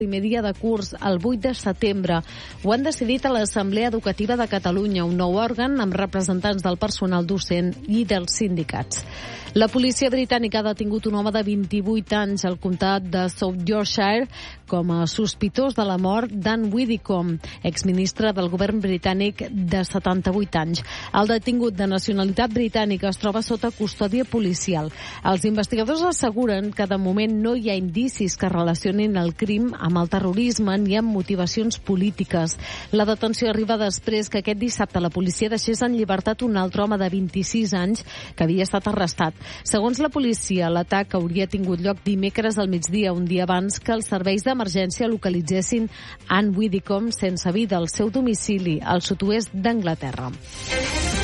primer dia de curs, el 8 de setembre. Ho han decidit a l'Assemblea Educativa de Catalunya, un nou òrgan amb representants del personal docent i dels sindicats. La policia britànica ha detingut un home de 28 anys al comtat de South Yorkshire com a sospitós de la mort d'Anne Widdecombe, exministre del govern britànic de 78 anys. El detingut de nacionalitat britànica es troba sota custòdia policial. Els investigadors asseguren que de moment no hi ha indicis que relacionin el crim amb el terrorisme ni amb motivacions polítiques. La detenció arriba després que aquest dissabte la policia deixés en llibertat un altre home de 26 anys que havia estat arrestat. Segons la policia, l'atac hauria tingut lloc dimecres al migdia, un dia abans que els serveis d'emergència localitzessin Anne Widdecombe sense vida al seu domicili al sud-oest d'Anglaterra.